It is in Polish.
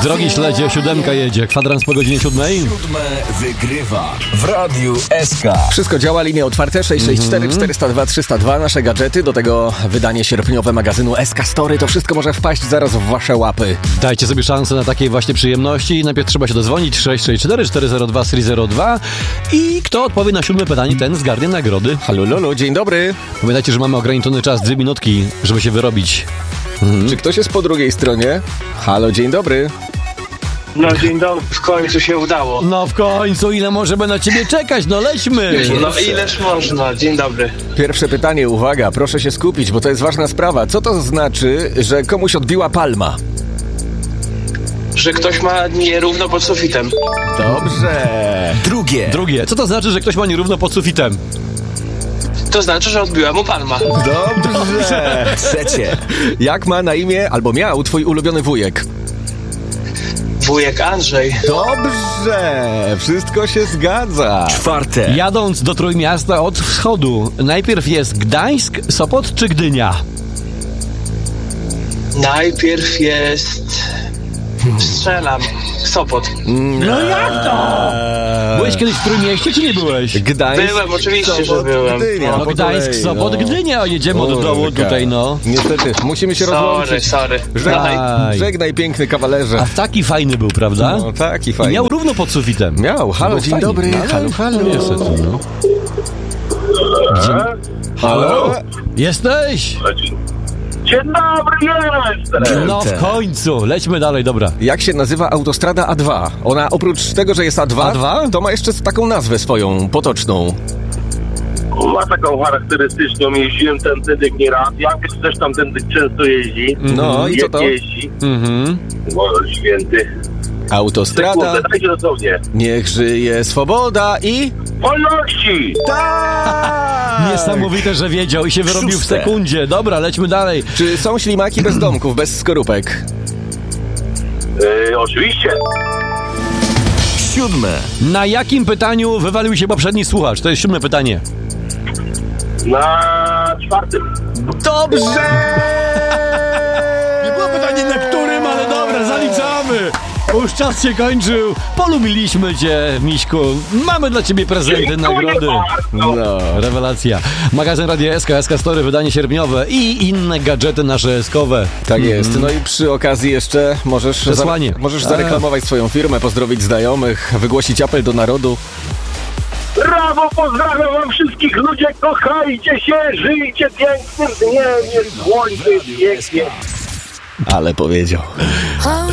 Drogi śledzie, 7 jedzie. Kwadrans po godzinie 7. 7 wygrywa w Radiu SK. Wszystko działa, linie otwarte, 664-402-302, nasze gadżety, do tego wydanie sierpniowe magazynu SK Story. To wszystko może wpaść zaraz w wasze łapy. Dajcie sobie szansę na takie właśnie przyjemności. Najpierw trzeba się dozwonić 664-402-302 i kto odpowie na 7 pytanie, ten zgarnie nagrody. Halo Lulu, dzień dobry. Pamiętajcie, że mamy ograniczony czas, 2 minutki, żeby się wyrobić. Czy ktoś jest po drugiej stronie? Halo, dzień dobry. No dzień dobry, w końcu się udało. No w końcu, ile możemy na ciebie czekać? No lećmy! No ileż można, dzień dobry. Pierwsze pytanie, uwaga, proszę się skupić, bo to jest ważna sprawa. Co to znaczy, że komuś odbiła palma? Że ktoś ma nierówno pod sufitem. Dobrze. Drugie. Co to znaczy, że ktoś ma nierówno pod sufitem? To znaczy, że odbiła mu palma. Dobrze. Trzecie. Jak ma na imię, albo miał twój ulubiony wujek? Wujek Andrzej. Dobrze. Wszystko się zgadza. Czwarte. Jadąc do Trójmiasta od wschodu, najpierw jest Gdańsk, Sopot czy Gdynia? Najpierw jest... Strzelam. Sopot. No jak to? Byłeś kiedyś w Trójmieście, czy nie byłeś? Gdańsk, Byłem, oczywiście, Sopot, że byłem. Gdynia, No po Gdańsk, kolei, Sopot, no. Gdynia, jedziemy od dołu tutaj, no. Niestety, musimy się rozłączyć. Sorry. Aj. Żegnaj, piękny kawalerze. A taki fajny był, prawda? No taki I fajny. miał równo pod sufitem. Miał. Halo, No, dzień fajnie. dobry. Ale- Halo. Niestety, no. Halo? Jesteś? Dzień dobry, jestem! No w końcu, lećmy dalej, dobra. Jak się nazywa autostrada A2? Ona oprócz tego, że jest A2, to ma jeszcze taką nazwę swoją, potoczną. Ma taką charakterystyczną, jeździłem tędy nieraz, Jankiec też tam tędy często jeździ. No i co to? Jeździ, Mhm. Boże święty. Autostrada, Kurde, dajcie dosłownie. niech żyje swoboda i... Wolności! Tak! Niesamowite, że wiedział i się wyrobił w Szóste. sekundzie. Dobra, lećmy dalej. Czy są ślimaki bez domków, bez skorupek? Oczywiście. 7. Na jakim pytaniu wywalił się poprzedni słuchacz? To jest 7 pytanie. Na 4. Dobrze! Nie było pytanie na którym, ale dobra, zaliczamy. Bo już czas się kończył. Polubiliśmy cię, Miśku. Mamy dla ciebie prezenty, nagrody. No. Rewelacja. Magazyn Radio SK, SK Story, wydanie sierpniowe i inne gadżety nasze SK-owe. Tak jest. No i przy okazji jeszcze możesz, Przesłanie. możesz zareklamować swoją firmę, pozdrowić znajomych, wygłosić apel do narodu. Brawo, pozdrawiam wam wszystkich ludzie, kochajcie się, żyjcie pięknym dniem, jest słońce, jest pięknie. Ale powiedział.